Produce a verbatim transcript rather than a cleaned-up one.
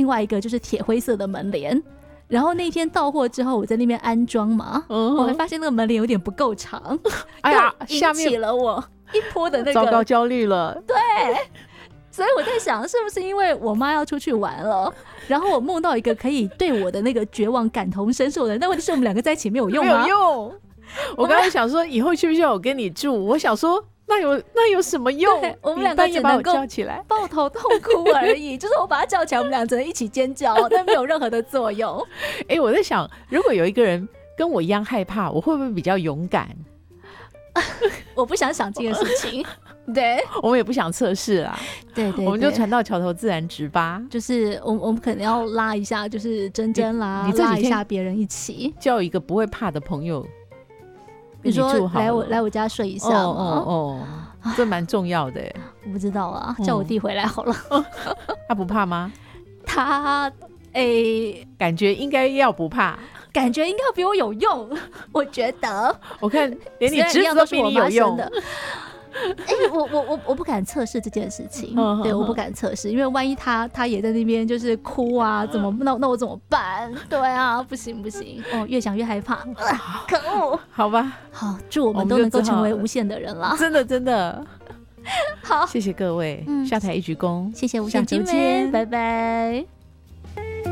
外一个就是铁灰色的门帘。然后那天到货之后，我在那边安装嘛， 嗯、 我还发现那个门帘有点不够长， 哎呀， 引起了我一波的那个糟糕焦虑了。 对，所以我在想，是不是因为我妈要出去玩了，然后我梦到一个可以对我的那个绝望感同身受的人，但问题是我们两个在一起没有用吗？ 没有用。我刚才想说，以后需不需要我跟你住？我想说。那有那有什么用？ 我们两个只能够叫起来抱头痛哭而已。就是我把他叫起来，我们俩只能一起尖叫，但没有任何的作用。 哎、欸，我在想，如果有一个人跟我一样害怕，我会不会比较勇敢？ 我不想想这件事情。对， 我们也不想测试啦。 对 对, 对， 我们就船到桥头自然直吧。 就是我们我们可能要拉一下，就是珍珍啦， 你, 你拉一下别人一起， 叫一个不会怕的朋友。 你说来我来我家睡一下吗？ 哦哦哦，这蛮重要的。 我不知道啊，叫我弟回来好了。 嗯、他不怕吗？ 他诶、欸， 感觉应该要不怕， 感觉应该比我有用。我觉得， 我看连你侄子都比你有用的。 哎、欸，我我我我不敢测试这件事情，对，我不敢测试，因为万一他他也在那边就是哭啊，怎么那那我怎么办？对啊，不行不行，哦，越想越害怕，啊、可恶！ 好吧， 好，祝我们都能够成为无限的人啦！ 真的真的， 好， 谢谢各位， 嗯、 下台一鞠躬， 谢谢无限姐妹，拜拜。